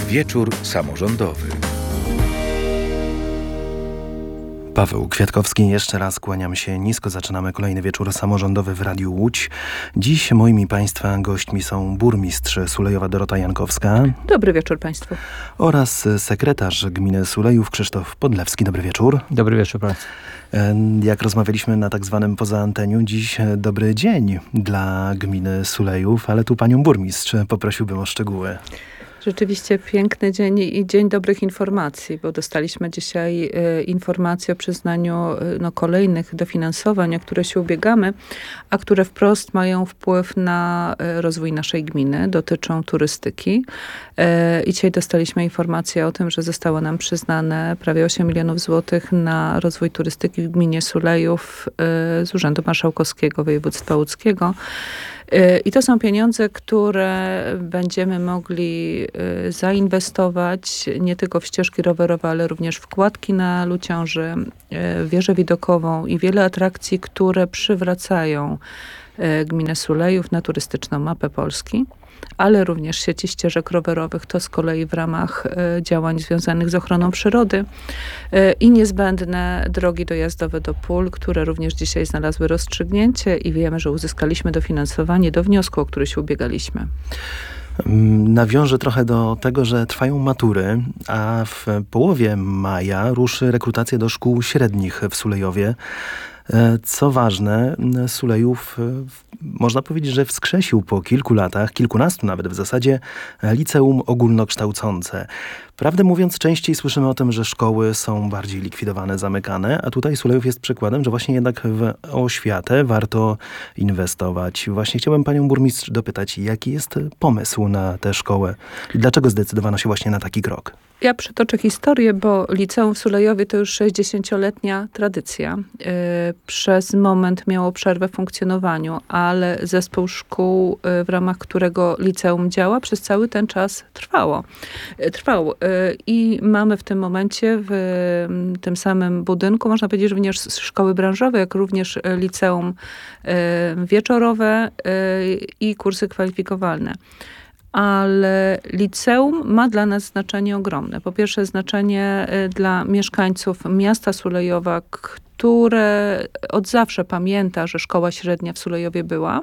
Wieczór samorządowy. Paweł Kwiatkowski, jeszcze raz kłaniam się nisko. Zaczynamy kolejny wieczór samorządowy w Radiu Łódź. Dziś moimi Państwa gośćmi są burmistrz Sulejowa Dorota Jankowska. Dobry wieczór Państwu. Oraz sekretarz gminy Sulejów Krzysztof Podlewski. Dobry wieczór. Dobry wieczór Państwu. Jak rozmawialiśmy na tak zwanym pozaanteniu, dziś dobry dzień dla gminy Sulejów, ale tu panią burmistrz poprosiłbym o szczegóły. Rzeczywiście piękny dzień i dzień dobrych informacji, bo dostaliśmy dzisiaj informacje o przyznaniu kolejnych dofinansowań, o które się ubiegamy, a które wprost mają wpływ na rozwój naszej gminy, dotyczą turystyki. I dzisiaj dostaliśmy informację o tym, że zostało nam przyznane prawie 8 milionów złotych na rozwój turystyki w gminie Sulejów z Urzędu Marszałkowskiego Województwa Łódzkiego. I to są pieniądze, które będziemy mogli zainwestować nie tylko w ścieżki rowerowe, ale również w kładki na Luciąży, wieżę widokową i wiele atrakcji, które przywracają gminę Sulejów na turystyczną mapę Polski, ale również sieci ścieżek rowerowych, to z kolei w ramach działań związanych z ochroną przyrody i niezbędne drogi dojazdowe do pól, które również dzisiaj znalazły rozstrzygnięcie i wiemy, że uzyskaliśmy dofinansowanie do wniosku, o który się ubiegaliśmy. Nawiążę trochę do tego, że trwają matury, a w połowie maja ruszy rekrutacja do szkół średnich w Sulejowie. Co ważne, Sulejów można powiedzieć, że wskrzesił po kilku latach, kilkunastu nawet w zasadzie, liceum ogólnokształcące. Prawdę mówiąc, częściej słyszymy o tym, że szkoły są bardziej likwidowane, zamykane, a tutaj Sulejów jest przykładem, że właśnie jednak w oświatę warto inwestować. Właśnie chciałbym panią burmistrz dopytać, jaki jest pomysł na tę szkołę i dlaczego zdecydowano się właśnie na taki krok? Ja przytoczę historię, bo liceum w Sulejowie to już 60-letnia tradycja. Przez moment miało przerwę w funkcjonowaniu, ale zespół szkół, w ramach którego liceum działa, przez cały ten czas trwał. I mamy w tym momencie w tym samym budynku, można powiedzieć, również szkoły branżowe, jak również liceum wieczorowe i kursy kwalifikowalne. Ale liceum ma dla nas znaczenie ogromne. Po pierwsze znaczenie dla mieszkańców miasta Sulejowa, które od zawsze pamięta, że szkoła średnia w Sulejowie była.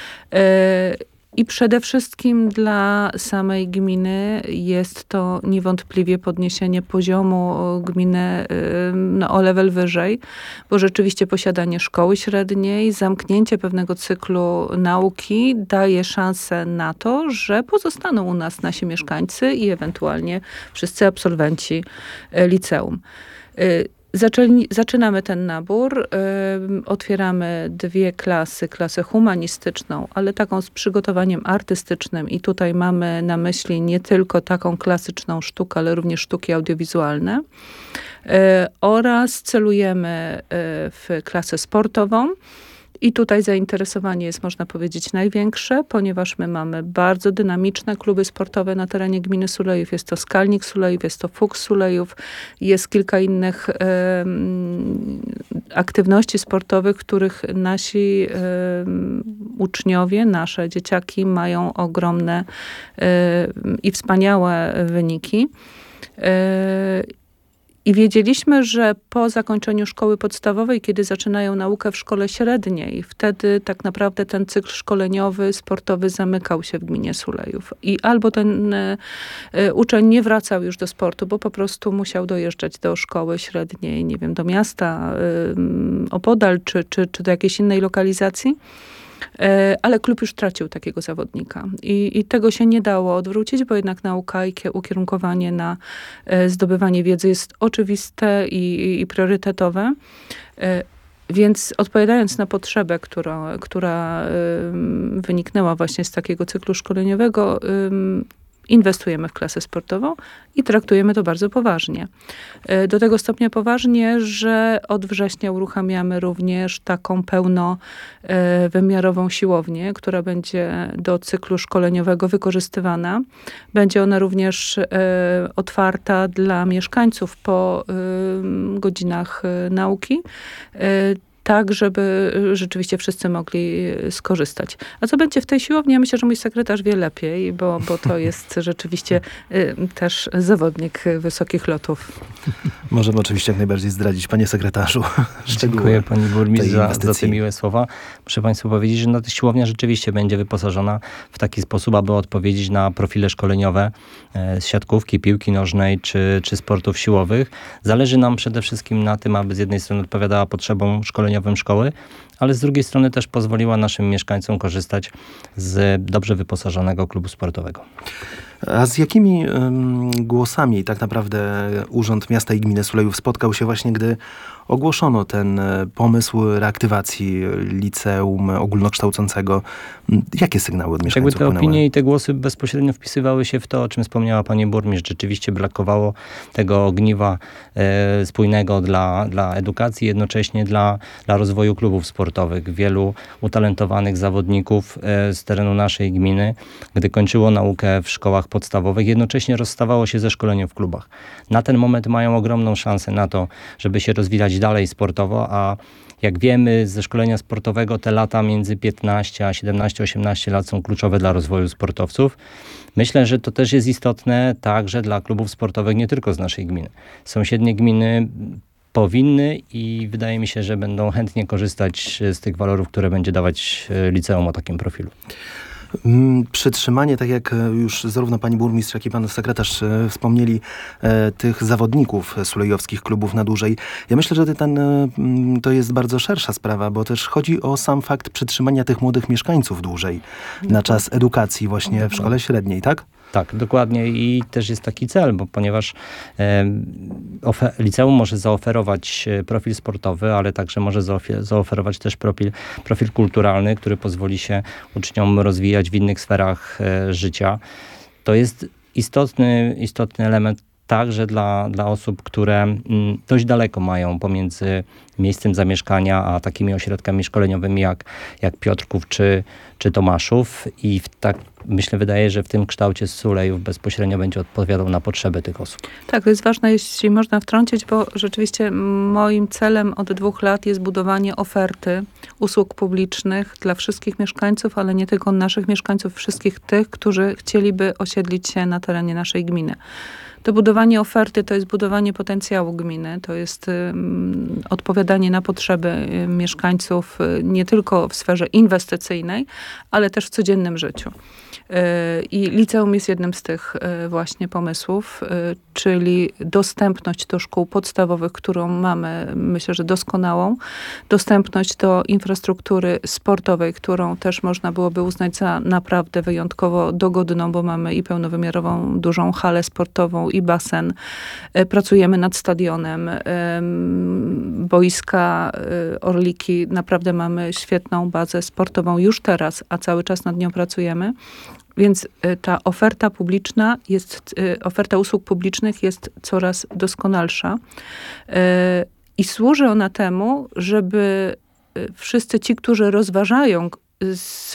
I przede wszystkim dla samej gminy jest to niewątpliwie podniesienie poziomu gminy o level wyżej, bo rzeczywiście posiadanie szkoły średniej, zamknięcie pewnego cyklu nauki daje szansę na to, że pozostaną u nas nasi mieszkańcy i ewentualnie wszyscy absolwenci liceum. Zaczynamy ten nabór, otwieramy 2 klasy, klasę humanistyczną, ale taką z przygotowaniem artystycznym i tutaj mamy na myśli nie tylko taką klasyczną sztukę, ale również sztuki audiowizualne oraz celujemy w klasę sportową. I tutaj zainteresowanie jest, można powiedzieć, największe, ponieważ my mamy bardzo dynamiczne kluby sportowe na terenie gminy Sulejów. Jest to Skalnik Sulejów, jest to Fuks Sulejów, jest kilka innych aktywności sportowych, w których nasi uczniowie, nasze dzieciaki mają ogromne i wspaniałe wyniki. I wiedzieliśmy, że po zakończeniu szkoły podstawowej, kiedy zaczynają naukę w szkole średniej, wtedy tak naprawdę ten cykl szkoleniowy, sportowy zamykał się w gminie Sulejów. I albo ten uczeń nie wracał już do sportu, bo po prostu musiał dojeżdżać do szkoły średniej, nie wiem, do miasta opodal, czy do jakiejś innej lokalizacji. Ale klub już tracił takiego zawodnika. I tego się nie dało odwrócić, bo jednak nauka i ukierunkowanie na zdobywanie wiedzy jest oczywiste i priorytetowe. Więc odpowiadając na potrzebę, która wyniknęła właśnie z takiego cyklu szkoleniowego, inwestujemy w klasę sportową i traktujemy to bardzo poważnie. Do tego stopnia poważnie, że od września uruchamiamy również taką pełnowymiarową siłownię, która będzie do cyklu szkoleniowego wykorzystywana. Będzie ona również otwarta dla mieszkańców po godzinach nauki. tak, żeby rzeczywiście wszyscy mogli skorzystać. A co będzie w tej siłowni? Ja myślę, że mój sekretarz wie lepiej, bo to jest rzeczywiście też zawodnik wysokich lotów. Możemy oczywiście jak najbardziej zdradzić, panie sekretarzu. Dziękuję pani burmistrz za te inwestycji. miłe słowa. Muszę państwu powiedzieć, że ta siłownia rzeczywiście będzie wyposażona w taki sposób, aby odpowiedzieć na profile szkoleniowe z siatkówki, piłki nożnej czy sportów siłowych. Zależy nam przede wszystkim na tym, aby z jednej strony odpowiadała potrzebom szkoleniowym szkoły, ale z drugiej strony też pozwoliła naszym mieszkańcom korzystać z dobrze wyposażonego klubu sportowego. A z jakimi głosami tak naprawdę Urząd Miasta i Gminy Sulejów spotkał się właśnie, gdy ogłoszono ten pomysł reaktywacji liceum ogólnokształcącego? Jakie sygnały od mieszkańców Jakby te płynęły? opinie i te głosy bezpośrednio wpisywały się w to, o czym wspomniała pani burmistrz. Rzeczywiście brakowało tego ogniwa spójnego dla edukacji, jednocześnie dla rozwoju klubów sportowych. Wielu utalentowanych zawodników z terenu naszej gminy, gdy kończyło naukę w szkołach podstawowych, jednocześnie rozstawało się ze szkoleniem w klubach. Na ten moment mają ogromną szansę na to, żeby się rozwijać dalej sportowo, a jak wiemy ze szkolenia sportowego te lata między 15 a 17-18 lat są kluczowe dla rozwoju sportowców. Myślę, że to też jest istotne także dla klubów sportowych nie tylko z naszej gminy. Sąsiednie gminy powinny i wydaje mi się, że będą chętnie korzystać z tych walorów, które będzie dawać liceum o takim profilu. Przytrzymanie, tak jak już zarówno pani burmistrz, jak i pan sekretarz wspomnieli, tych zawodników sulejowskich klubów na dłużej. Ja myślę, że to jest bardzo szersza sprawa, bo też chodzi o sam fakt przytrzymania tych młodych mieszkańców dłużej na czas edukacji właśnie w szkole średniej, tak? Tak, dokładnie i też jest taki cel, bo ponieważ liceum może zaoferować profil sportowy, ale także może zaoferować też profil kulturalny, który pozwoli się uczniom rozwijać w innych sferach życia. To jest istotny element także dla osób, które dość daleko mają pomiędzy miejscem zamieszkania, a takimi ośrodkami szkoleniowymi jak Piotrków czy Tomaszów i wydaje, że w tym kształcie Sulejów bezpośrednio będzie odpowiadał na potrzeby tych osób. Tak, to jest ważne, jeśli można wtrącić, bo rzeczywiście moim celem od 2 lat jest budowanie oferty usług publicznych dla wszystkich mieszkańców, ale nie tylko naszych mieszkańców, wszystkich tych, którzy chcieliby osiedlić się na terenie naszej gminy. To budowanie oferty to jest budowanie potencjału gminy, to jest odpowiadanie na potrzeby mieszkańców nie tylko w sferze inwestycyjnej, ale też w codziennym życiu. I liceum jest jednym z tych właśnie pomysłów, czyli dostępność do szkół podstawowych, którą mamy, myślę, że doskonałą, dostępność do infrastruktury sportowej, którą też można byłoby uznać za naprawdę wyjątkowo dogodną, bo mamy i pełnowymiarową dużą halę sportową i basen. Pracujemy nad stadionem, boiska, Orliki, naprawdę mamy świetną bazę sportową już teraz, a cały czas nad nią pracujemy. Więc ta oferta publiczna oferta usług publicznych jest coraz doskonalsza i służy ona temu, żeby wszyscy ci, którzy rozważają, z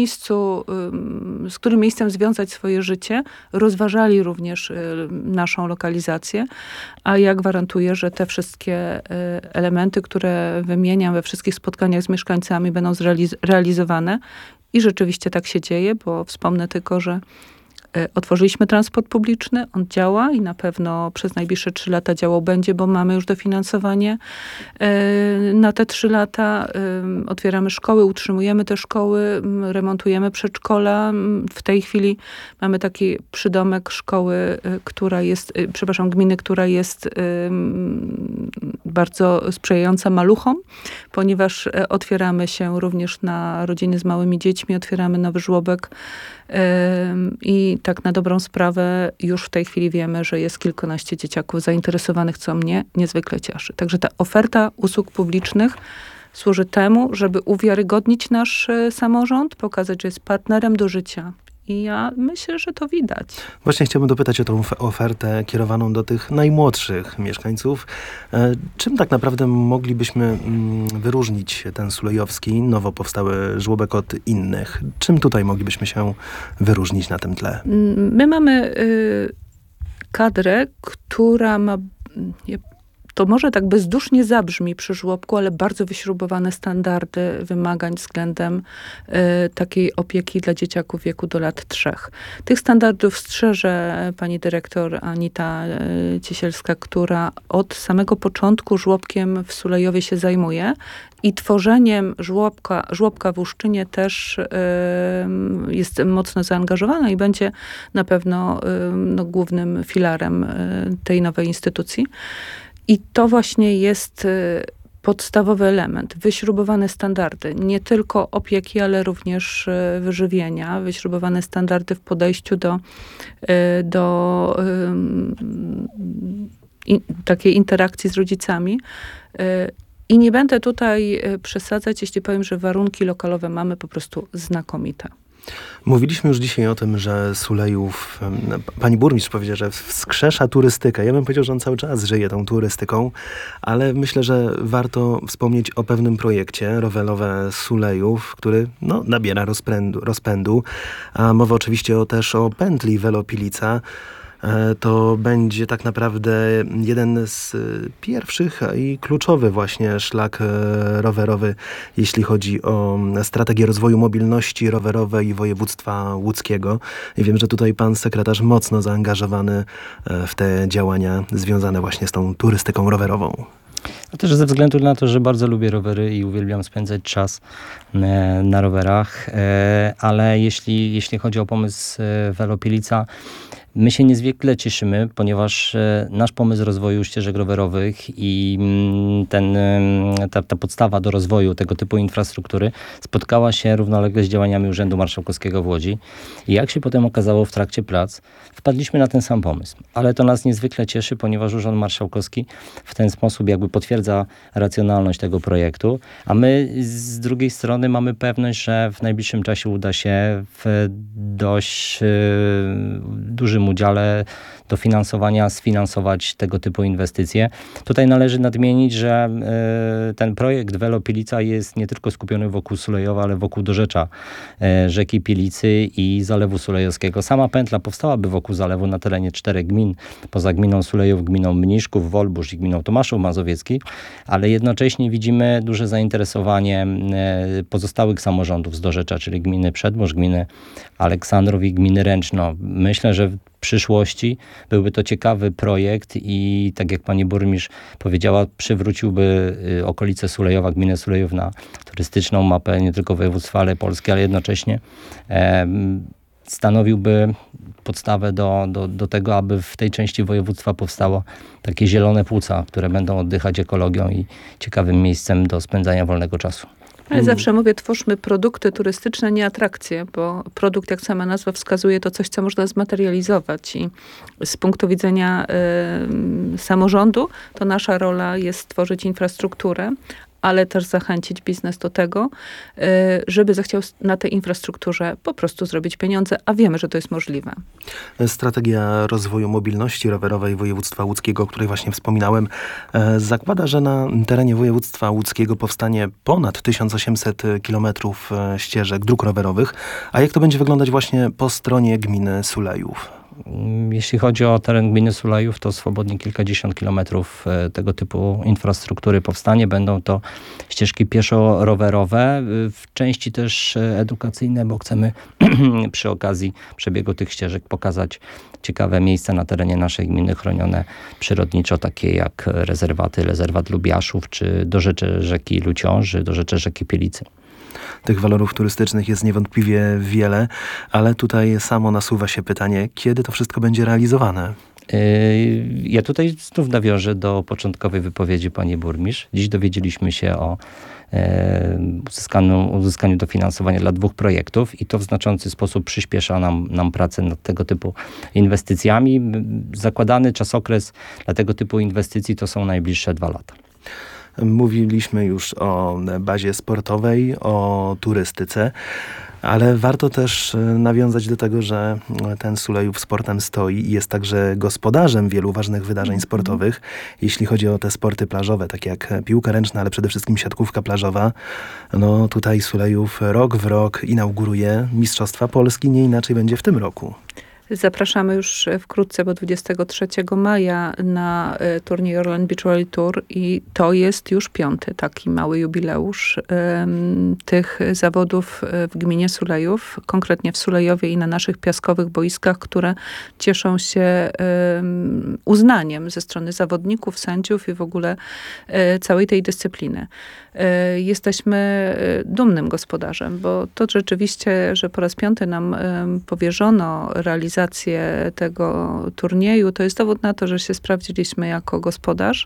którym miejscem związać swoje życie, rozważali również naszą lokalizację, a ja gwarantuję, że te wszystkie elementy, które wymieniam we wszystkich spotkaniach z mieszkańcami, będą realizowane. I rzeczywiście tak się dzieje, bo wspomnę tylko, że otworzyliśmy transport publiczny, on działa i na pewno przez najbliższe 3 lata działał będzie, bo mamy już dofinansowanie na te 3 lata. Otwieramy szkoły, utrzymujemy te szkoły, remontujemy przedszkola. W tej chwili mamy taki przydomek szkoły, gminy, która jest bardzo sprzyjająca maluchom, ponieważ otwieramy się również na rodziny z małymi dziećmi, otwieramy nowy żłobek i tak na dobrą sprawę już w tej chwili wiemy, że jest kilkanaście dzieciaków zainteresowanych, co mnie niezwykle cieszy. Także ta oferta usług publicznych służy temu, żeby uwiarygodnić nasz samorząd, pokazać, że jest partnerem do życia. I ja myślę, że to widać. Właśnie chciałbym dopytać o tą ofertę kierowaną do tych najmłodszych mieszkańców. Czym tak naprawdę moglibyśmy wyróżnić ten sulejowski, nowo powstały żłobek od innych? Czym tutaj moglibyśmy się wyróżnić na tym tle? My mamy kadrę, która ma To może tak bezdusznie zabrzmi przy żłobku, ale bardzo wyśrubowane standardy wymagań względem takiej opieki dla dzieciaków w wieku do lat 3. Tych standardów strzeże pani dyrektor Anita Ciesielska, która od samego początku żłobkiem w Sulejowie się zajmuje i tworzeniem żłobka w Uszczynie też jest mocno zaangażowana i będzie na pewno głównym filarem tej nowej instytucji. I to właśnie jest podstawowy element. Wyśrubowane standardy, nie tylko opieki, ale również wyżywienia. Wyśrubowane standardy w podejściu do takiej interakcji z rodzicami. I nie będę tutaj przesadzać, jeśli powiem, że warunki lokalowe mamy po prostu znakomite. Mówiliśmy już dzisiaj o tym, że Sulejów, pani burmistrz powiedziała, że wskrzesza turystykę. Ja bym powiedział, że on cały czas żyje tą turystyką, ale myślę, że warto wspomnieć o pewnym projekcie Rowerowe Sulejów, który nabiera rozpędu. A mowa oczywiście też o pętli Velopilica. To będzie tak naprawdę jeden z pierwszych i kluczowy właśnie szlak rowerowy, jeśli chodzi o strategię rozwoju mobilności rowerowej województwa łódzkiego. I wiem, że tutaj pan sekretarz mocno zaangażowany w te działania związane właśnie z tą turystyką rowerową. A też ze względu na to, że bardzo lubię rowery i uwielbiam spędzać czas na rowerach, ale jeśli chodzi o pomysł Velopilica, my się niezwykle cieszymy, ponieważ nasz pomysł rozwoju ścieżek rowerowych i ta podstawa do rozwoju tego typu infrastruktury spotkała się równolegle z działaniami Urzędu Marszałkowskiego w Łodzi. I jak się potem okazało w trakcie prac, wpadliśmy na ten sam pomysł. Ale to nas niezwykle cieszy, ponieważ Urząd Marszałkowski w ten sposób jakby potwierdza racjonalność tego projektu, a my z drugiej strony mamy pewność, że w najbliższym czasie uda się w dość dużym udziale dofinansowania sfinansować tego typu inwestycje. Tutaj należy nadmienić, że ten projekt Velopilica jest nie tylko skupiony wokół Sulejowa, ale wokół dorzecza rzeki Pilicy i Zalewu Sulejowskiego. Sama pętla powstałaby wokół zalewu na terenie 4 gmin, poza gminą Sulejów, gminą Mniszków, Wolbórz i gminą Tomaszów Mazowiecki, ale jednocześnie widzimy duże zainteresowanie pozostałych samorządów z dorzecza, czyli gminy Przedmórz, gminy Aleksandrów i gminy Ręczno. Myślę, że w przyszłości byłby to ciekawy projekt i tak jak pani burmistrz powiedziała, przywróciłby okolice Sulejowa, gminę Sulejów na turystyczną mapę nie tylko województwa, ale Polski, ale jednocześnie stanowiłby podstawę do tego, aby w tej części województwa powstało takie zielone płuca, które będą oddychać ekologią i ciekawym miejscem do spędzania wolnego czasu. Ale zawsze mówię, twórzmy produkty turystyczne, nie atrakcje, bo produkt, jak sama nazwa wskazuje, to coś, co można zmaterializować i z punktu widzenia samorządu, to nasza rola jest stworzyć infrastrukturę, ale też zachęcić biznes do tego, żeby zechciał na tej infrastrukturze po prostu zrobić pieniądze, a wiemy, że to jest możliwe. Strategia rozwoju mobilności rowerowej województwa łódzkiego, o której właśnie wspominałem, zakłada, że na terenie województwa łódzkiego powstanie ponad 1800 kilometrów ścieżek dróg rowerowych. A jak to będzie wyglądać właśnie po stronie gminy Sulejów? Jeśli chodzi o teren gminy Sulejów, to swobodnie kilkadziesiąt kilometrów tego typu infrastruktury powstanie. Będą to ścieżki pieszo-rowerowe, w części też edukacyjne, bo chcemy przy okazji przebiegu tych ścieżek pokazać ciekawe miejsca na terenie naszej gminy chronione przyrodniczo, takie jak rezerwat Lubiaszów, czy dorzecze rzeki Luciąży, dorzecze rzeki Pielicy. Tych walorów turystycznych jest niewątpliwie wiele, ale tutaj samo nasuwa się pytanie, kiedy to wszystko będzie realizowane? Ja tutaj znów nawiążę do początkowej wypowiedzi pani burmistrz. Dziś dowiedzieliśmy się o uzyskaniu dofinansowania dla 2 projektów i to w znaczący sposób przyspiesza nam pracę nad tego typu inwestycjami. Zakładany czasokres dla tego typu inwestycji to są najbliższe 2 lata. Mówiliśmy już o bazie sportowej, o turystyce, ale warto też nawiązać do tego, że ten Sulejów sportem stoi i jest także gospodarzem wielu ważnych wydarzeń sportowych. Jeśli chodzi o te sporty plażowe, takie jak piłka ręczna, ale przede wszystkim siatkówka plażowa, no tutaj Sulejów rok w rok inauguruje Mistrzostwa Polski, nie inaczej będzie w tym roku. Zapraszamy już wkrótce, bo 23 maja na turniej Orlen Beach Rally Tour i to jest już 5. taki mały jubileusz tych zawodów w gminie Sulejów, konkretnie w Sulejowie i na naszych piaskowych boiskach, które cieszą się uznaniem ze strony zawodników, sędziów i w ogóle całej tej dyscypliny. Jesteśmy dumnym gospodarzem, bo to rzeczywiście, że po raz 5 nam powierzono realizację tego turnieju, to jest dowód na to, że się sprawdziliśmy jako gospodarz,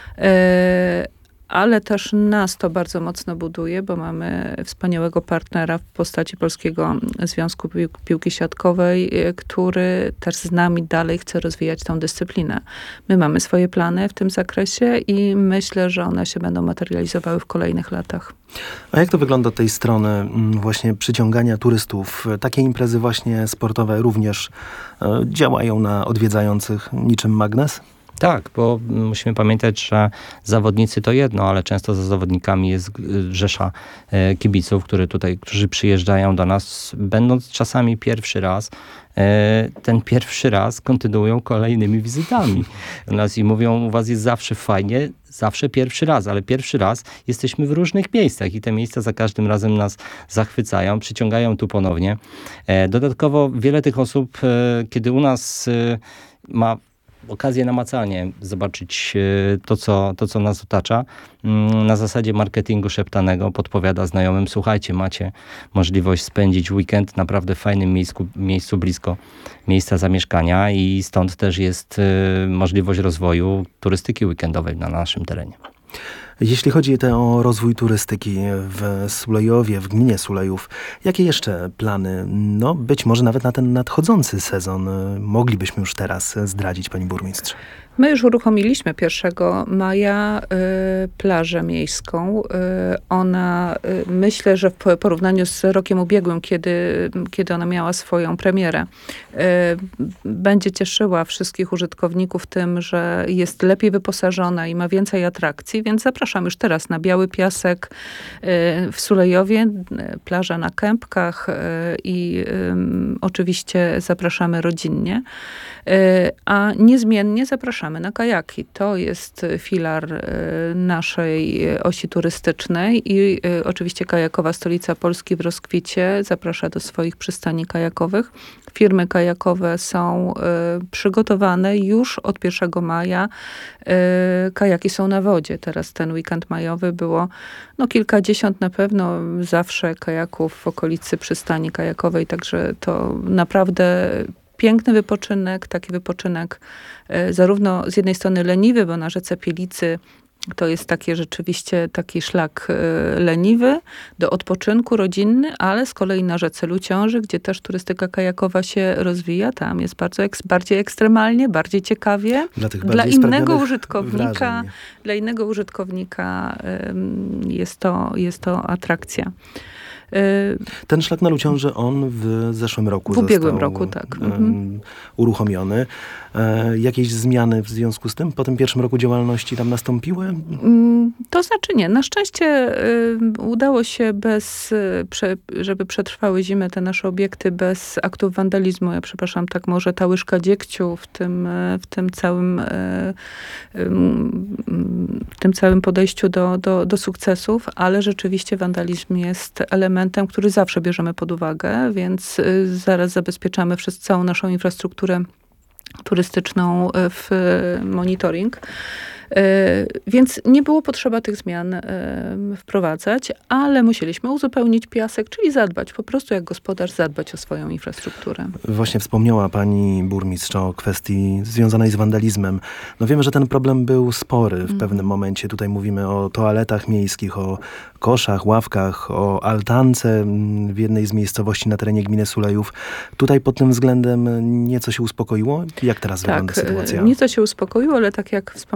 ale też nas to bardzo mocno buduje, bo mamy wspaniałego partnera w postaci Polskiego Związku Piłki Siatkowej, który też z nami dalej chce rozwijać tą dyscyplinę. My mamy swoje plany w tym zakresie i myślę, że one się będą materializowały w kolejnych latach. A jak to wygląda od tej strony właśnie przyciągania turystów? Takie imprezy właśnie sportowe również działają na odwiedzających niczym magnes? Tak, bo musimy pamiętać, że zawodnicy to jedno, ale często za zawodnikami jest rzesza kibiców, którzy przyjeżdżają do nas, będąc czasami pierwszy raz. Ten pierwszy raz kontynuują kolejnymi wizytami u nas i mówią, u was jest zawsze fajnie, zawsze pierwszy raz, ale pierwszy raz jesteśmy w różnych miejscach i te miejsca za każdym razem nas zachwycają, przyciągają tu ponownie. Dodatkowo wiele tych osób, kiedy u nas ma okazję namacalnie zobaczyć to, co nas otacza. Na zasadzie marketingu szeptanego podpowiada znajomym, słuchajcie, macie możliwość spędzić weekend naprawdę w fajnym miejscu blisko miejsca zamieszkania i stąd też jest możliwość rozwoju turystyki weekendowej na naszym terenie. Jeśli chodzi o rozwój turystyki w Sulejowie, w gminie Sulejów, jakie jeszcze plany, no być może nawet na ten nadchodzący sezon moglibyśmy już teraz zdradzić, pani burmistrz? My już uruchomiliśmy 1 maja plażę miejską. Ona, myślę, że w porównaniu z rokiem ubiegłym, kiedy ona miała swoją premierę, będzie cieszyła wszystkich użytkowników tym, że jest lepiej wyposażona i ma więcej atrakcji, więc zapraszam już teraz na Biały Piasek w Sulejowie, plaża na Kępkach i oczywiście zapraszamy rodzinnie. A niezmiennie zapraszamy na kajaki. To jest filar naszej osi turystycznej i oczywiście Kajakowa Stolica Polski w rozkwicie zaprasza do swoich przystani kajakowych. Firmy kajakowe są przygotowane już od 1 maja. Kajaki są na wodzie. Teraz ten weekend majowy było kilkadziesiąt na pewno zawsze kajaków w okolicy przystani kajakowej, także to naprawdę piękny wypoczynek, taki wypoczynek zarówno z jednej strony leniwy, bo na rzece Pielicy to jest rzeczywiście taki szlak leniwy do odpoczynku rodzinny, ale z kolei na rzece Luciąży, gdzie też turystyka kajakowa się rozwija, tam jest bardziej ekstremalnie, bardziej ciekawie. Dla innego użytkownika jest to atrakcja. Ten szlak na Luciąży, on w zeszłym roku został ubiegłym roku, tak. Uruchomiony. Jakieś zmiany w związku z tym po tym pierwszym roku działalności tam nastąpiły? To znaczy nie. Na szczęście udało się żeby przetrwały zimę te nasze obiekty bez aktów wandalizmu. Ja przepraszam, tak może ta łyżka dziegciu w tym całym podejściu do sukcesów, ale rzeczywiście wandalizm jest elementem, który zawsze bierzemy pod uwagę, więc zaraz zabezpieczamy całą naszą infrastrukturę turystyczną w monitoring. Więc nie było potrzeba tych zmian wprowadzać, ale musieliśmy uzupełnić piasek, czyli po prostu jak gospodarz zadbać o swoją infrastrukturę. Właśnie wspomniała pani burmistrz o kwestii związanej z wandalizmem. Wiemy, że ten problem był spory w pewnym momencie. Tutaj mówimy o toaletach miejskich, o koszach, ławkach, o altance w jednej z miejscowości na terenie gminy Sulejów. Tutaj pod tym względem nieco się uspokoiło? Jak teraz wygląda sytuacja? Nieco się uspokoiło, ale tak jak wspomniałam w swojej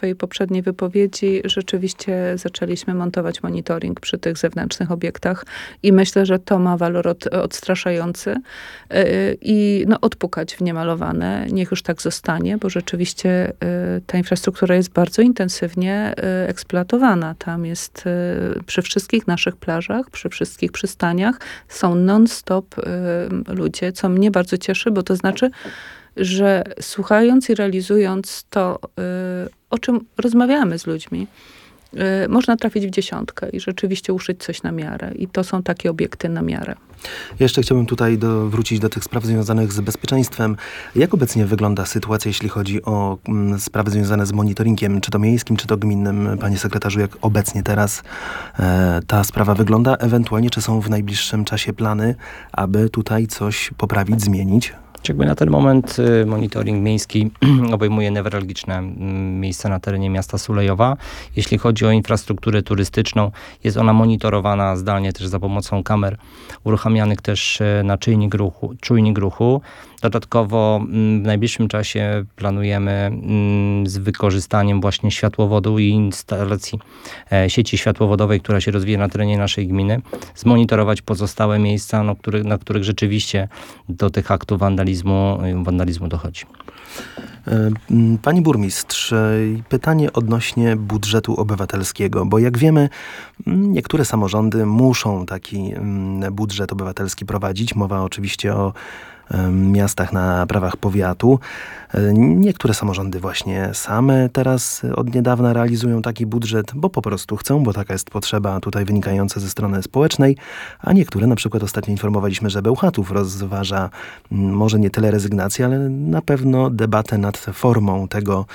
swojej poprzedniej wypowiedzi, rzeczywiście zaczęliśmy montować monitoring przy tych zewnętrznych obiektach i myślę, że to ma walor odstraszający i no, odpukać w niemalowane. Niech już tak zostanie, bo rzeczywiście ta infrastruktura jest bardzo intensywnie eksploatowana. Tam jest przy wszystkich naszych plażach, przy wszystkich przystaniach są non-stop ludzie, co mnie bardzo cieszy, bo to znaczy, że słuchając i realizując to, o czym rozmawiamy z ludźmi, można trafić w dziesiątkę i rzeczywiście uszyć coś na miarę. I to są takie obiekty na miarę. Jeszcze chciałbym tutaj wrócić do tych spraw związanych z bezpieczeństwem. Jak obecnie wygląda sytuacja, jeśli chodzi o sprawy związane z monitoringiem, czy to miejskim, czy to gminnym? Panie sekretarzu, jak obecnie teraz ta sprawa wygląda? Ewentualnie, czy są w najbliższym czasie plany, aby tutaj coś poprawić, zmienić? Jakby na ten moment monitoring miejski obejmuje newralgiczne miejsca na terenie miasta Sulejowa. Jeśli chodzi o infrastrukturę turystyczną, jest ona monitorowana zdalnie też za pomocą kamer uruchamianych też na czujnik ruchu. Dodatkowo w najbliższym czasie planujemy z wykorzystaniem właśnie światłowodu i instalacji sieci światłowodowej, która się rozwija na terenie naszej gminy, zmonitorować pozostałe miejsca, na których rzeczywiście do tych aktów wandalizmu dochodzi. Pani burmistrz, pytanie odnośnie budżetu obywatelskiego, bo jak wiemy, niektóre samorządy muszą taki budżet obywatelski prowadzić. Mowa oczywiście o miastach na prawach powiatu. Niektóre samorządy właśnie same teraz od niedawna realizują taki budżet, bo po prostu chcą, bo taka jest potrzeba tutaj wynikająca ze strony społecznej, a niektóre, na przykład ostatnio informowaliśmy, że Bełchatów rozważa może nie tyle rezygnację, ale na pewno debatę nad formą tego,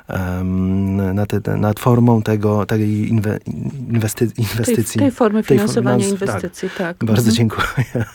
tej inwestycji. Tej formy finansowania inwestycji, tak. Bardzo dziękuję.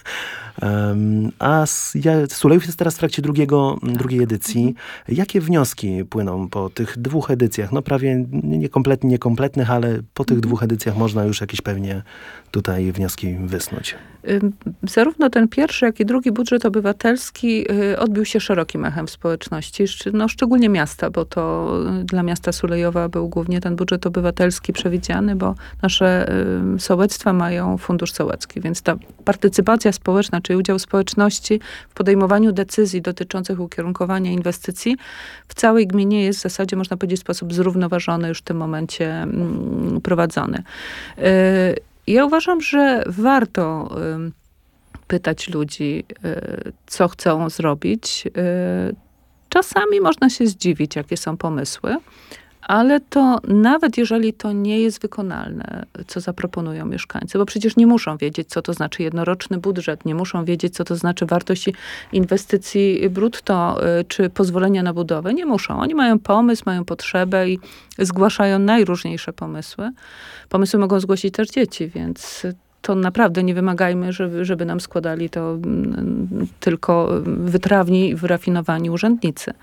Sulejów jest teraz w trakcie drugiej edycji. Jakie wnioski płyną po tych 2 edycjach? No prawie niekompletnych, ale po tych 2 edycjach można już jakieś pewnie tutaj wnioski wysnuć. Zarówno ten pierwszy, jak i drugi budżet obywatelski odbił się szerokim echem w społeczności. No, szczególnie miasta, bo to dla miasta Sulejowa był głównie ten budżet obywatelski przewidziany, bo nasze sołectwa mają fundusz sołecki, więc ta partycypacja społeczna, czyli udział społeczności w podejmowaniu decyzji dotyczących ukierunkowania inwestycji w całej gminie jest w zasadzie, można powiedzieć, w sposób zrównoważony już w tym momencie prowadzony. Ja uważam, że warto pytać ludzi, co chcą zrobić. Czasami można się zdziwić, jakie są pomysły, ale to nawet jeżeli to nie jest wykonalne, co zaproponują mieszkańcy, bo przecież nie muszą wiedzieć, co to znaczy jednoroczny budżet, nie muszą wiedzieć, co to znaczy wartość inwestycji brutto, czy pozwolenia na budowę. Nie muszą. Oni mają pomysł, mają potrzebę i zgłaszają najróżniejsze pomysły. Pomysły mogą zgłosić też dzieci, więc to naprawdę nie wymagajmy, żeby nam składali to tylko wytrawni i wyrafinowani urzędnicy.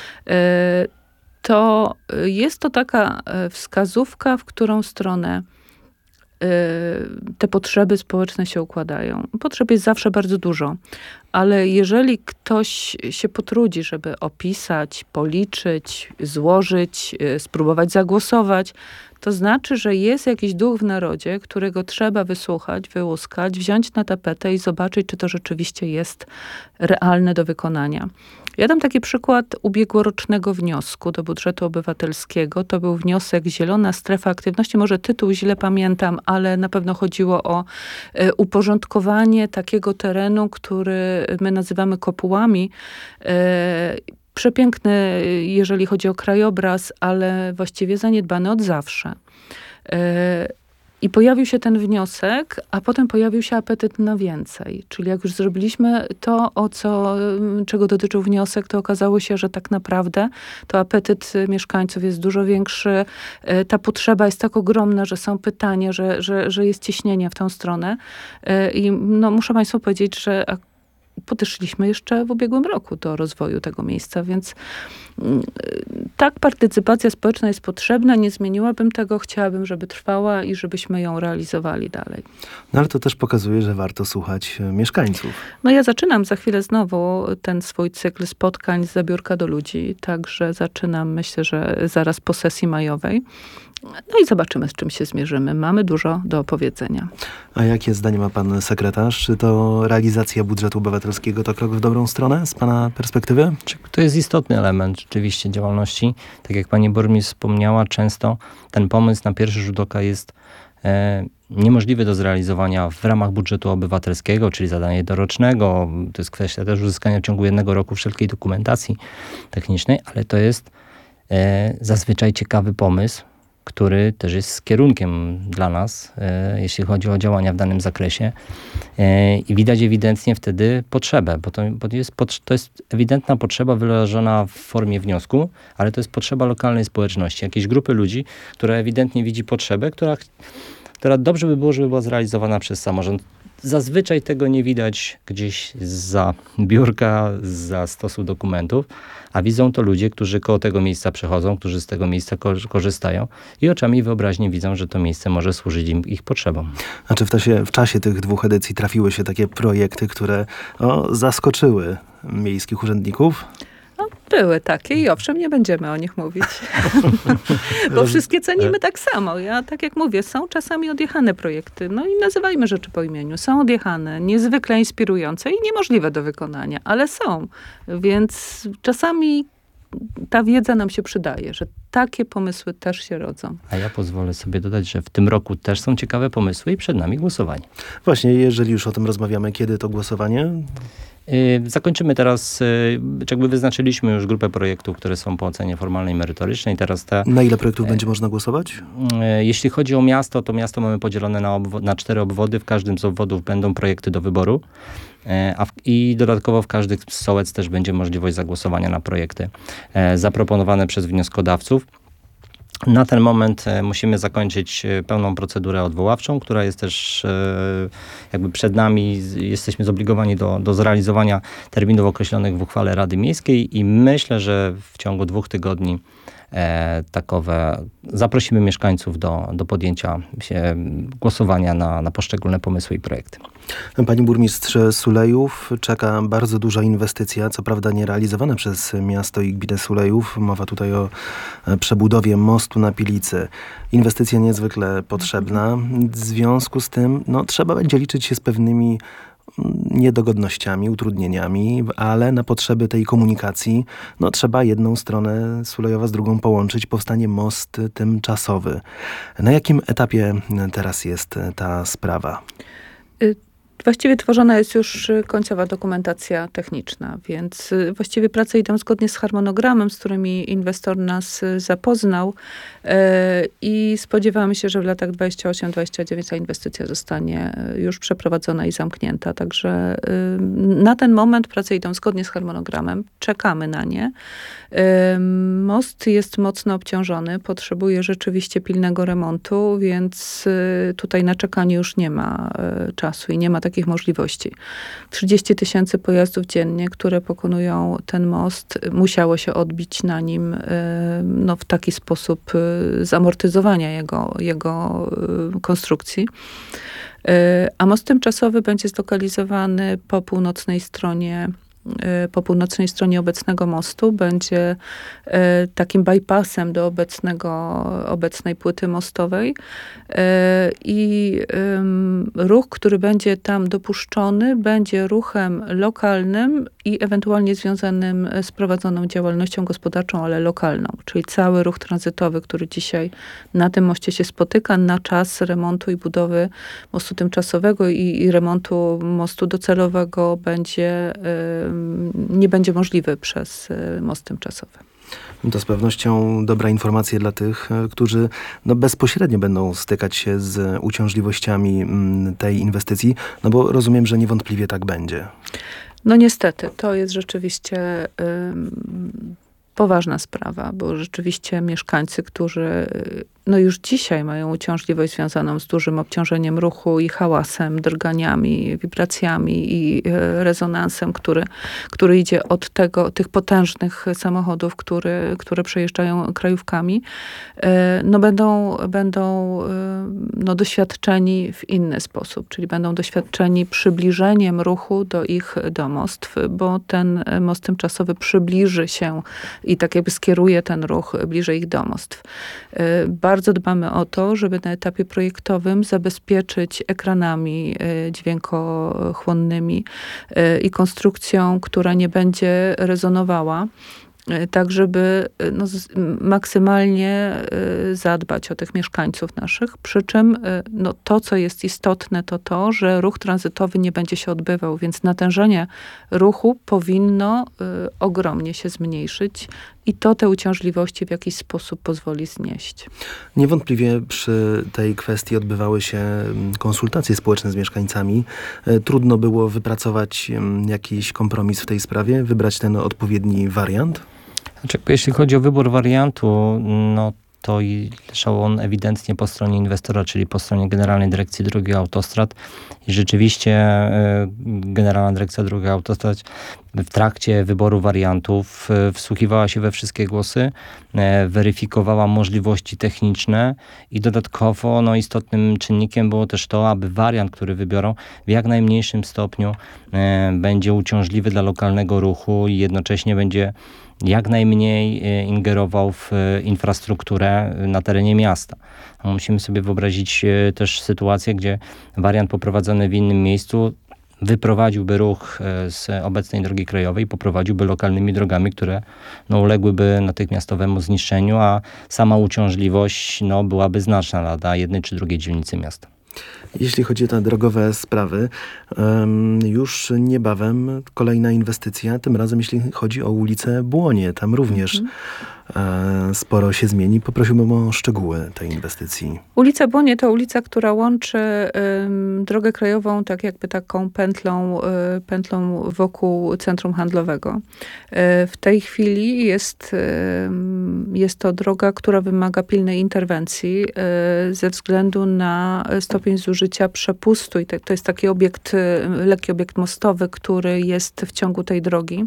To jest to taka wskazówka, w którą stronę te potrzeby społeczne się układają. Potrzeb jest zawsze bardzo dużo, ale jeżeli ktoś się potrudzi, żeby opisać, policzyć, złożyć, spróbować zagłosować, to znaczy, że jest jakiś duch w narodzie, którego trzeba wysłuchać, wyłuskać, wziąć na tapetę i zobaczyć, czy to rzeczywiście jest realne do wykonania. Ja dam taki przykład ubiegłorocznego wniosku do budżetu obywatelskiego. To był wniosek Zielona Strefa Aktywności. Może tytuł źle pamiętam, ale na pewno chodziło o uporządkowanie takiego terenu, który my nazywamy kopułami. Przepiękny, jeżeli chodzi o krajobraz, ale właściwie zaniedbany od zawsze. I pojawił się ten wniosek, a potem pojawił się apetyt na więcej. Czyli jak już zrobiliśmy to, czego dotyczył wniosek, to okazało się, że tak naprawdę to apetyt mieszkańców jest dużo większy. Ta potrzeba jest tak ogromna, że są pytania, że jest ciśnienie w tą stronę. I no, muszę Państwu powiedzieć, że podeszliśmy jeszcze w ubiegłym roku do rozwoju tego miejsca, więc tak, partycypacja społeczna jest potrzebna, nie zmieniłabym tego, chciałabym, żeby trwała i żebyśmy ją realizowali dalej. No ale to też pokazuje, że warto słuchać mieszkańców. No ja zaczynam za chwilę znowu ten swój cykl spotkań z Zabiórka do ludzi, także zaczynam, myślę, że zaraz po sesji majowej. No i zobaczymy, z czym się zmierzymy. Mamy dużo do opowiedzenia. A jakie zdanie ma pan sekretarz? Czy to realizacja budżetu obywatelskiego to krok w dobrą stronę z pana perspektywy? To jest istotny element rzeczywiście działalności. Tak jak pani burmistrz wspomniała, często ten pomysł na pierwszy rzut oka jest niemożliwy do zrealizowania w ramach budżetu obywatelskiego, czyli zadania dorocznego. To jest kwestia też uzyskania w ciągu 1 roku wszelkiej dokumentacji technicznej, ale to jest zazwyczaj ciekawy pomysł, który też jest kierunkiem dla nas, jeśli chodzi o działania w danym zakresie. I widać ewidentnie wtedy potrzebę, bo to jest ewidentna potrzeba wyrażona w formie wniosku, ale to jest potrzeba lokalnej społeczności, jakiejś grupy ludzi, która ewidentnie widzi potrzebę, która dobrze by było, żeby była zrealizowana przez samorząd. Zazwyczaj tego nie widać gdzieś zza biurka, zza stosu dokumentów, a widzą to ludzie, którzy koło tego miejsca przechodzą, którzy z tego miejsca korzystają i oczami wyobraźni widzą, że to miejsce może służyć im ich potrzebom. A czy w czasie tych 2 edycji trafiły się takie projekty, które zaskoczyły miejskich urzędników? No, były takie i owszem, nie będziemy o nich mówić. Bo wszystkie cenimy tak samo. Ja, tak jak mówię, są czasami odjechane projekty. No i nazywajmy rzeczy po imieniu. Są odjechane, niezwykle inspirujące i niemożliwe do wykonania, ale są. Więc czasami ta wiedza nam się przydaje, że takie pomysły też się rodzą. A ja pozwolę sobie dodać, że w tym roku też są ciekawe pomysły i przed nami głosowanie. Właśnie, jeżeli już o tym rozmawiamy, kiedy to głosowanie? Zakończymy teraz, jakby wyznaczyliśmy już grupę projektów, które są po ocenie formalnej i merytorycznej. Teraz Na ile projektów będzie można głosować? Jeśli chodzi o miasto, to miasto mamy podzielone na 4 obwody. W każdym z obwodów będą projekty do wyboru. I dodatkowo w każdym z sołec też będzie możliwość zagłosowania na projekty zaproponowane przez wnioskodawców. Na ten moment musimy zakończyć pełną procedurę odwoławczą, która jest też jakby przed nami. Jesteśmy zobligowani do zrealizowania terminów określonych w uchwale Rady Miejskiej i myślę, że w ciągu 2 tygodni zaprosimy mieszkańców do podjęcia się głosowania na poszczególne pomysły i projekty. Pani burmistrz Sulejów, czeka bardzo duża inwestycja, co prawda nie realizowana przez miasto i gminę Sulejów. Mowa tutaj o przebudowie mostu na Pilicy. Inwestycja niezwykle potrzebna. W związku z tym trzeba będzie liczyć się z pewnymi niedogodnościami, utrudnieniami, ale na potrzeby tej komunikacji trzeba jedną stronę Sulejowa z drugą połączyć. Powstanie most tymczasowy. Na jakim etapie teraz jest ta sprawa? Właściwie tworzona jest już końcowa dokumentacja techniczna, więc właściwie prace idą zgodnie z harmonogramem, z którymi inwestor nas zapoznał i spodziewamy się, że w latach 28-29 ta inwestycja zostanie już przeprowadzona i zamknięta. Także na ten moment prace idą zgodnie z harmonogramem, czekamy na nie. Most jest mocno obciążony, potrzebuje rzeczywiście pilnego remontu, więc tutaj na czekanie już nie ma czasu i nie ma takich możliwości. 30 000 pojazdów dziennie, które pokonują ten most, musiało się odbić na nim w taki sposób zamortyzowania jego konstrukcji. A most tymczasowy będzie zlokalizowany po północnej stronie obecnego mostu, będzie takim bypassem do obecnej płyty mostowej i ruch, który będzie tam dopuszczony, będzie ruchem lokalnym i ewentualnie związanym z prowadzoną działalnością gospodarczą, ale lokalną. Czyli cały ruch tranzytowy, który dzisiaj na tym moście się spotyka, na czas remontu i budowy mostu tymczasowego i remontu mostu docelowego nie będzie możliwy przez most tymczasowy. To z pewnością dobra informacja dla tych, którzy bezpośrednio będą stykać się z uciążliwościami tej inwestycji, bo rozumiem, że niewątpliwie tak będzie. Niestety, to jest rzeczywiście poważna sprawa, bo rzeczywiście mieszkańcy, którzy no już dzisiaj mają uciążliwość związaną z dużym obciążeniem ruchu i hałasem, drganiami, wibracjami i rezonansem, który idzie od tych potężnych samochodów, które przejeżdżają krajówkami, no będą doświadczeni w inny sposób, czyli będą doświadczeni przybliżeniem ruchu do ich domostw, bo ten most tymczasowy przybliży się i tak jakby skieruje ten ruch bliżej ich domostw. Bardzo dbamy o to, żeby na etapie projektowym zabezpieczyć ekranami dźwiękochłonnymi i konstrukcją, która nie będzie rezonowała, tak żeby maksymalnie zadbać o tych mieszkańców naszych. Przy czym to, co jest istotne, to, że ruch tranzytowy nie będzie się odbywał, więc natężenie ruchu powinno ogromnie się zmniejszyć i to te uciążliwości w jakiś sposób pozwoli znieść. Niewątpliwie przy tej kwestii odbywały się konsultacje społeczne z mieszkańcami. Trudno było wypracować jakiś kompromis w tej sprawie, wybrać ten odpowiedni wariant? Jeśli chodzi o wybór wariantu, to leżał on ewidentnie po stronie inwestora, czyli po stronie Generalnej Dyrekcji Dróg i Autostrad. I rzeczywiście Generalna Dyrekcja Dróg i Autostrad w trakcie wyboru wariantów wsłuchiwała się we wszystkie głosy, weryfikowała możliwości techniczne i dodatkowo istotnym czynnikiem było też to, aby wariant, który wybiorą, w jak najmniejszym stopniu będzie uciążliwy dla lokalnego ruchu i jednocześnie będzie jak najmniej ingerował w infrastrukturę na terenie miasta. Musimy sobie wyobrazić też sytuację, gdzie wariant poprowadzony w innym miejscu wyprowadziłby ruch z obecnej drogi krajowej, poprowadziłby lokalnymi drogami, które uległyby natychmiastowemu zniszczeniu, a sama uciążliwość byłaby znaczna dla jednej czy drugiej dzielnicy miasta. Jeśli chodzi o te drogowe sprawy, już niebawem kolejna inwestycja, tym razem jeśli chodzi o ulicę Błonie. Tam również sporo się zmieni. Poprosiłbym o szczegóły tej inwestycji. Ulica Błonie to ulica, która łączy drogę krajową tak jakby taką pętlą wokół centrum handlowego. W tej chwili jest to droga, która wymaga pilnej interwencji ze względu na stopień zużycia przepustu. I to jest taki lekki obiekt mostowy, który jest w ciągu tej drogi.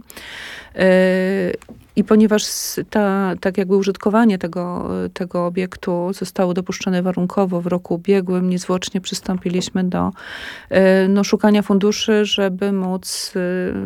I ponieważ tak jakby użytkowanie tego obiektu zostało dopuszczone warunkowo w roku ubiegłym, niezwłocznie przystąpiliśmy do szukania funduszy, żeby móc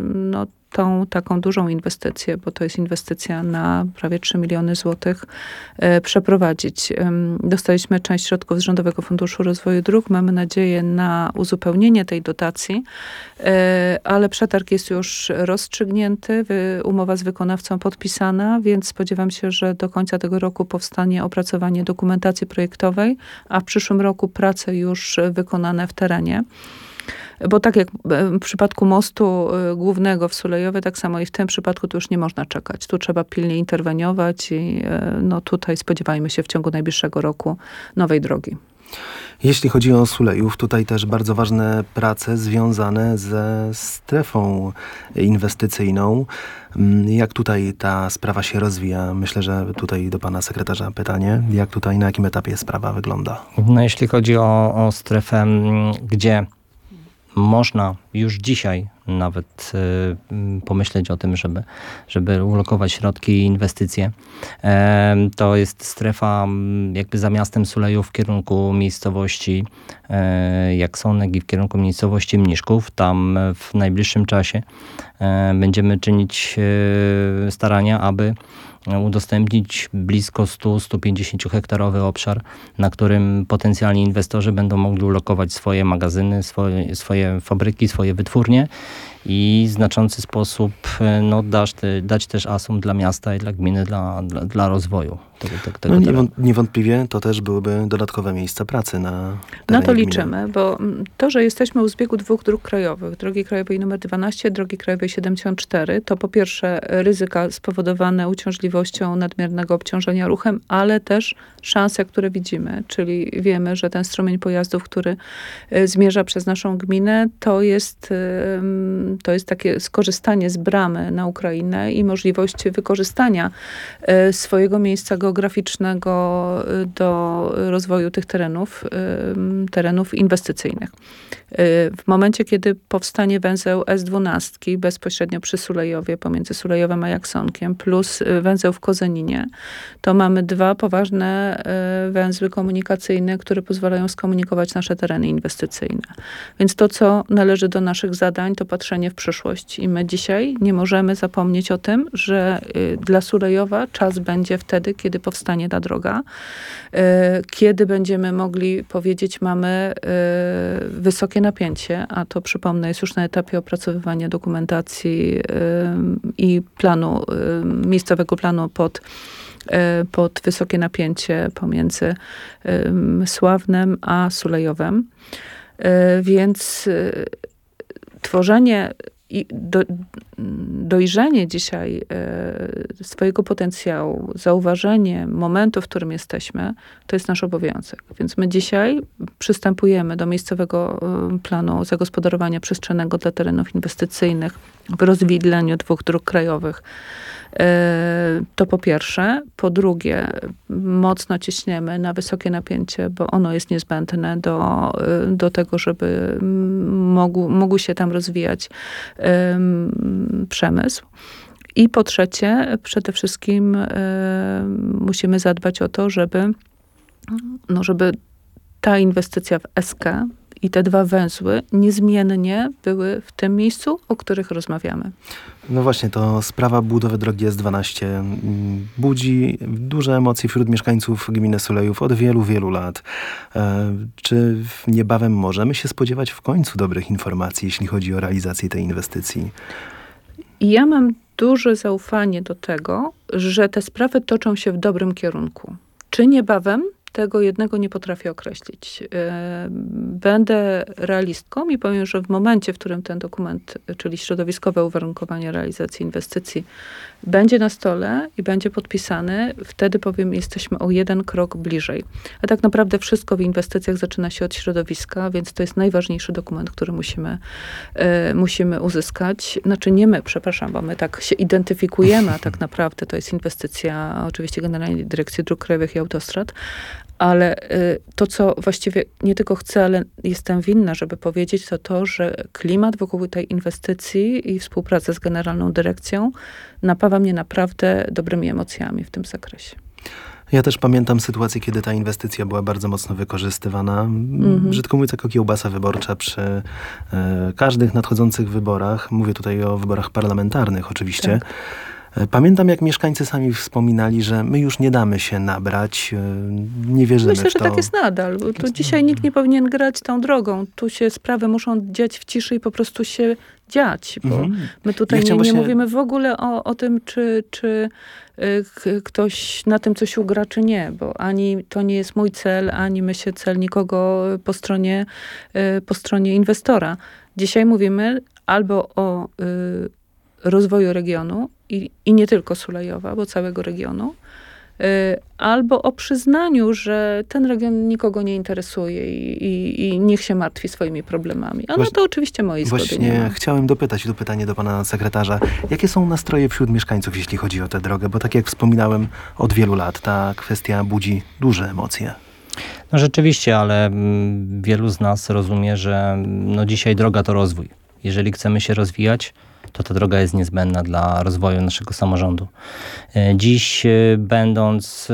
tą taką dużą inwestycję, bo to jest inwestycja na prawie 3 miliony złotych, przeprowadzić. Dostaliśmy część środków z Rządowego Funduszu Rozwoju Dróg. Mamy nadzieję na uzupełnienie tej dotacji, ale przetarg jest już rozstrzygnięty, umowa z wykonawcą podpisana, więc spodziewam się, że do końca tego roku powstanie opracowanie dokumentacji projektowej, a w przyszłym roku prace już wykonane w terenie. Bo tak jak w przypadku mostu głównego w Sulejowie, tak samo i w tym przypadku tu już nie można czekać. Tu trzeba pilnie interweniować i tutaj spodziewajmy się w ciągu najbliższego roku nowej drogi. Jeśli chodzi o Sulejów, tutaj też bardzo ważne prace związane ze strefą inwestycyjną. Jak tutaj ta sprawa się rozwija? Myślę, że tutaj do pana sekretarza pytanie. Na jakim etapie sprawa wygląda? Jeśli chodzi o strefę, gdzie można już dzisiaj nawet pomyśleć o tym, żeby ulokować środki i inwestycje. To jest strefa jakby za miastem Sulejów w kierunku miejscowości Jaksonek i w kierunku miejscowości Mniszków. Tam w najbliższym czasie będziemy czynić starania, aby udostępnić blisko 100-150 hektarowy obszar, na którym potencjalni inwestorzy będą mogli ulokować swoje magazyny, swoje fabryki, swoje wytwórnie i w znaczący sposób dać też asum dla miasta i dla gminy, dla rozwoju tego niewątpliwie to też byłyby dodatkowe miejsca pracy na terenie to gminy. liczymy, bo to, że jesteśmy u zbiegu dwóch dróg krajowych, drogi krajowej nr 12, drogi krajowej 74, to po pierwsze ryzyka spowodowane uciążliwością nadmiernego obciążenia ruchem, ale też szanse, które widzimy, czyli wiemy, że ten strumień pojazdów, który zmierza przez naszą gminę, to jest takie skorzystanie z bramy na Ukrainę i możliwość wykorzystania swojego miejsca geograficznego do rozwoju tych terenów inwestycyjnych. W momencie, kiedy powstanie węzeł S12 bezpośrednio przy Sulejowie, pomiędzy Sulejowem a Jaksonkiem, plus węzeł w Kozeninie, to mamy 2 poważne węzły komunikacyjne, które pozwalają skomunikować nasze tereny inwestycyjne. Więc to, co należy do naszych zadań, to patrzenie w przyszłość. I my dzisiaj nie możemy zapomnieć o tym, że dla Sulejowa czas będzie wtedy, kiedy powstanie ta droga, kiedy będziemy mogli powiedzieć, mamy wysokie napięcie, a to przypomnę, jest już na etapie opracowywania dokumentacji i planu, miejscowego planu pod wysokie napięcie pomiędzy Sławnem a Sulejowem. Więc tworzenie i dojrzenie dzisiaj swojego potencjału, zauważenie momentu, w którym jesteśmy, to jest nasz obowiązek. Więc my dzisiaj przystępujemy do miejscowego planu zagospodarowania przestrzennego dla terenów inwestycyjnych w rozwidleniu 2 dróg krajowych. To po pierwsze. Po drugie, mocno ciśniemy na wysokie napięcie, bo ono jest niezbędne do tego, żeby mógł się tam rozwijać przemysł. I po trzecie, przede wszystkim musimy zadbać o to, żeby ta inwestycja w SK i te 2 węzły niezmiennie były w tym miejscu, o których rozmawiamy. No właśnie, to sprawa budowy drogi S12 budzi duże emocje wśród mieszkańców gminy Sulejów od wielu, wielu lat. Czy niebawem możemy się spodziewać w końcu dobrych informacji, jeśli chodzi o realizację tej inwestycji? Ja mam duże zaufanie do tego, że te sprawy toczą się w dobrym kierunku. Czy niebawem? Tego jednego nie potrafię określić. Będę realistką i powiem, że w momencie, w którym ten dokument, czyli środowiskowe uwarunkowanie realizacji inwestycji, będzie na stole i będzie podpisany, wtedy powiem, jesteśmy o 1 krok bliżej. A tak naprawdę wszystko w inwestycjach zaczyna się od środowiska, więc to jest najważniejszy dokument, który musimy uzyskać. Znaczy nie my, przepraszam, bo my tak się identyfikujemy, a tak naprawdę to jest inwestycja oczywiście Generalnej Dyrekcji Dróg Krajowych i Autostrad, ale to, co właściwie nie tylko chcę, ale jestem winna, żeby powiedzieć, to to, że klimat wokół tej inwestycji i współpraca z Generalną Dyrekcją napawa mnie naprawdę dobrymi emocjami w tym zakresie. Ja też pamiętam sytuację, kiedy ta inwestycja była bardzo mocno wykorzystywana. Brzydko mówiąc, jako kiełbasa wyborcza przy każdych nadchodzących wyborach. Mówię tutaj o wyborach parlamentarnych oczywiście. Tak. Pamiętam, jak mieszkańcy sami wspominali, że my już nie damy się nabrać, nie wierzymy Myślę, w to. że tak jest nadal. Tu dzisiaj nikt nie powinien grać tą drogą. Tu się sprawy muszą dziać w ciszy i po prostu się dziać. Bo my tutaj nie mówimy w ogóle o tym, czy ktoś na tym coś ugra, czy nie. Bo ani to nie jest mój cel, ani myślę cel nikogo po stronie inwestora. Dzisiaj mówimy albo o rozwoju regionu i nie tylko Sulejowa, bo całego regionu, albo o przyznaniu, że ten region nikogo nie interesuje i niech się martwi swoimi problemami. A no to oczywiście mojej zgody nie ma. Właśnie chciałem dopytać, tu pytanie do pana sekretarza. Jakie są nastroje wśród mieszkańców, jeśli chodzi o tę drogę? Bo tak jak wspominałem, od wielu lat ta kwestia budzi duże emocje. No rzeczywiście, ale wielu z nas rozumie, że dzisiaj droga to rozwój. Jeżeli chcemy się rozwijać, to ta droga jest niezbędna dla rozwoju naszego samorządu. Dziś, będąc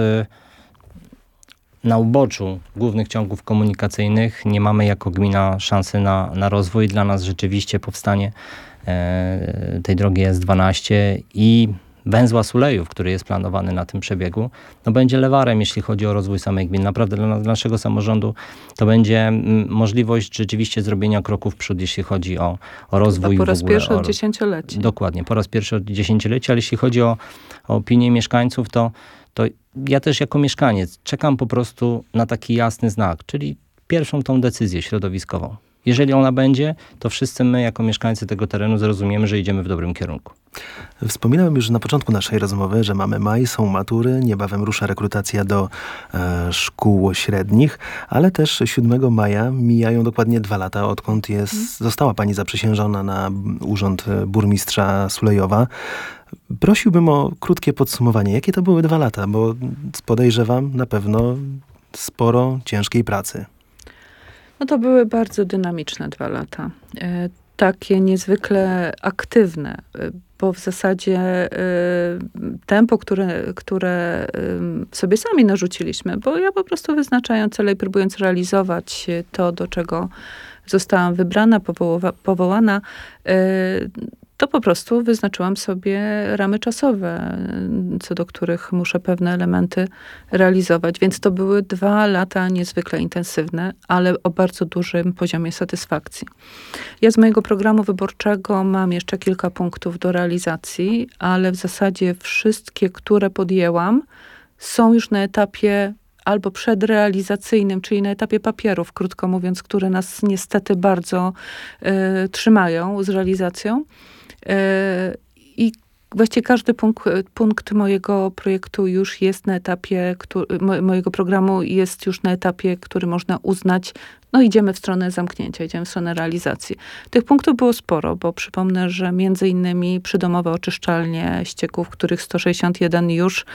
na uboczu głównych ciągów komunikacyjnych, nie mamy jako gmina szansy na rozwój. Dla nas rzeczywiście powstanie tej drogi S12 i węzła Sulejów, który jest planowany na tym przebiegu, będzie lewarem, jeśli chodzi o rozwój samej gminy. Naprawdę dla naszego samorządu to będzie możliwość rzeczywiście zrobienia kroku w przód, jeśli chodzi o rozwój. Po raz pierwszy od dziesięcioleci. Dokładnie, po raz pierwszy od dziesięcioleci, ale jeśli chodzi o opinię mieszkańców, to ja też jako mieszkaniec czekam po prostu na taki jasny znak, czyli pierwszą tą decyzję środowiskową. Jeżeli ona będzie, to wszyscy my jako mieszkańcy tego terenu zrozumiemy, że idziemy w dobrym kierunku. Wspominałem już na początku naszej rozmowy, że mamy maj, są matury, niebawem rusza rekrutacja do szkół średnich, ale też 7 maja mijają dokładnie 2 lata, odkąd została pani zaprzysiężona na urząd burmistrza Sulejowa. Prosiłbym o krótkie podsumowanie. Jakie to były 2 lata? Bo podejrzewam na pewno sporo ciężkiej pracy. No to były bardzo dynamiczne 2 lata. Takie niezwykle aktywne, bo w zasadzie tempo, które sobie sami narzuciliśmy, bo ja po prostu wyznaczając cele i próbując realizować to, do czego zostałam wybrana, powołana, to po prostu wyznaczyłam sobie ramy czasowe, co do których muszę pewne elementy realizować. Więc to były 2 lata niezwykle intensywne, ale o bardzo dużym poziomie satysfakcji. Ja z mojego programu wyborczego mam jeszcze kilka punktów do realizacji, ale w zasadzie wszystkie, które podjęłam, są już na etapie albo przedrealizacyjnym, czyli na etapie papierów, krótko mówiąc, które nas niestety bardzo trzymają z realizacją. I właściwie każdy punkt mojego projektu już jest na etapie, mojego programu jest już na etapie, który można uznać, no idziemy w stronę zamknięcia, idziemy w stronę realizacji. Tych punktów było sporo, bo przypomnę, że między innymi przydomowe oczyszczalnie ścieków, których 161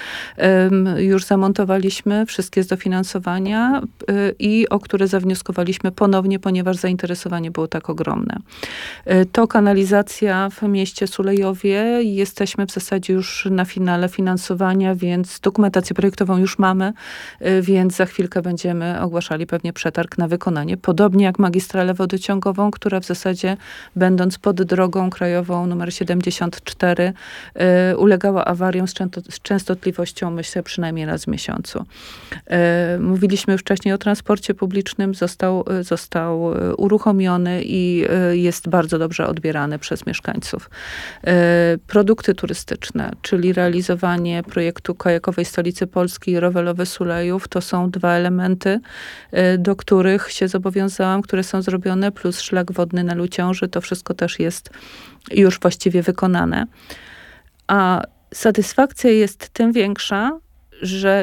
już zamontowaliśmy, wszystkie z dofinansowania i o które zawnioskowaliśmy ponownie, ponieważ zainteresowanie było tak ogromne. To kanalizacja w mieście Sulejowie. Jesteśmy w zasadzie już na finale finansowania, więc dokumentację projektową już mamy, więc za chwilkę będziemy ogłaszali pewnie przetarg na wykonanie. Podobnie jak magistralę wodociągową, która w zasadzie, będąc pod drogą krajową numer 74, ulegała awariom z częstotliwością, myślę, przynajmniej raz w miesiącu. Mówiliśmy już wcześniej o transporcie publicznym, został uruchomiony i jest bardzo dobrze odbierany przez mieszkańców. Produkty turystyczne, czyli realizowanie projektu kajakowej stolicy Polski i rowerowy Sulejów, to są 2 elementy, do których się zobowiązałam, które są zrobione, plus szlak wodny na Luciąży. To wszystko też jest już właściwie wykonane. A satysfakcja jest tym większa, że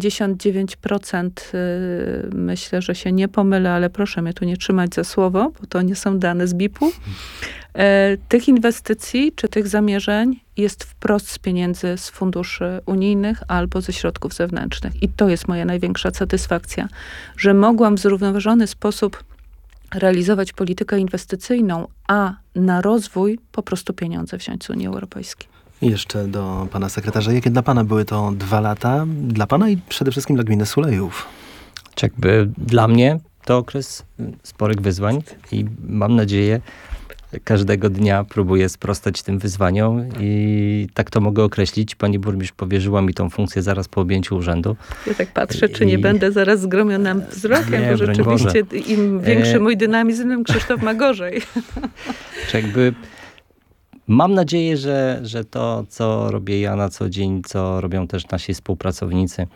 99%, myślę, że się nie pomylę, ale proszę mnie tu nie trzymać za słowo, bo to nie są dane z BIP-u, tych inwestycji czy tych zamierzeń jest wprost z pieniędzy z funduszy unijnych albo ze środków zewnętrznych. I to jest moja największa satysfakcja, że mogłam w zrównoważony sposób realizować politykę inwestycyjną, a na rozwój po prostu pieniądze wziąć z Unii Europejskiej. I jeszcze do pana sekretarza. Jakie dla pana były to 2 lata? Dla pana i przede wszystkim dla gminy Sulejów. Jakby dla mnie to okres sporych wyzwań i mam nadzieję, każdego dnia próbuję sprostać tym wyzwaniom i tak to mogę określić. Pani burmistrz powierzyła mi tą funkcję zaraz po objęciu urzędu. Ja tak patrzę, czy nie będę zaraz zgromiona wzrokiem, bo rzeczywiście im większy mój dynamizm, tym Krzysztof ma gorzej. Jakby mam nadzieję, że to, co robię ja na co dzień, co robią też nasi współpracownicy,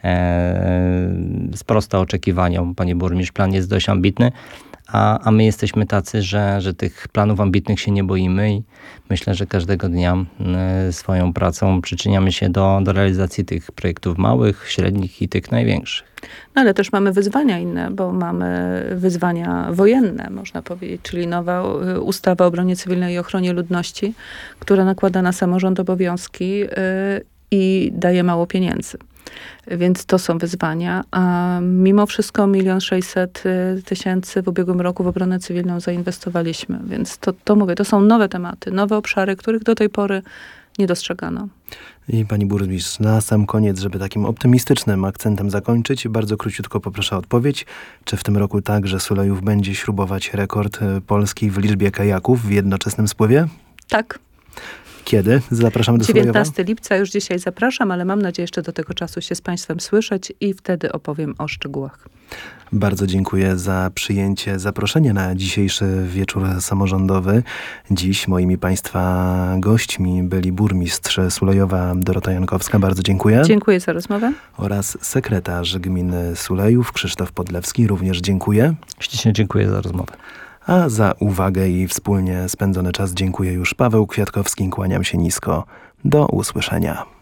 sprosta oczekiwaniom. Panie burmistrz, plan jest dość ambitny, a my jesteśmy tacy, że tych planów ambitnych się nie boimy i myślę, że każdego dnia swoją pracą przyczyniamy się do realizacji tych projektów małych, średnich i tych największych. No ale też mamy wyzwania inne, bo mamy wyzwania wojenne, można powiedzieć, czyli nowa ustawa o obronie cywilnej i ochronie ludności, która nakłada na samorząd obowiązki i daje mało pieniędzy. Więc to są wyzwania, a mimo wszystko 1 600 000 w ubiegłym roku w obronę cywilną zainwestowaliśmy. Więc to mówię, to są nowe tematy, nowe obszary, których do tej pory nie dostrzegano. I pani burmistrz, na sam koniec, żeby takim optymistycznym akcentem zakończyć, bardzo króciutko poproszę o odpowiedź. Czy w tym roku także Sulejów będzie śrubować rekord Polski w liczbie kajaków w jednoczesnym spływie? Tak. Kiedy? Zapraszamy do Sulejowa? 19 lipca, już dzisiaj zapraszam, ale mam nadzieję jeszcze do tego czasu się z państwem słyszeć i wtedy opowiem o szczegółach. Bardzo dziękuję za przyjęcie zaproszenia na dzisiejszy wieczór samorządowy. Dziś moimi państwa gośćmi byli burmistrz Sulejowa Dorota Jankowska. Bardzo dziękuję. Dziękuję za rozmowę. Oraz sekretarz gminy Sulejów Krzysztof Podlewski. Również dziękuję. Ślicznie dziękuję za rozmowę. A za uwagę i wspólnie spędzony czas dziękuję już Paweł Kwiatkowski. Kłaniam się nisko. Do usłyszenia.